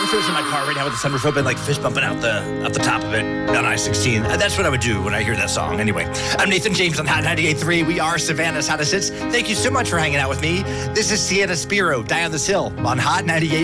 I'm sure it's in my car right now with the sunroof open, like fist bumping out the top of it on I-16. That's what I would do when I hear that song. Anyway, I'm Nathan James on Hot 98.3. We are Savannah's Hottest Hits. Thank you so much for hanging out with me. This is Sienna Spiro, Die on This Hill on Hot 98.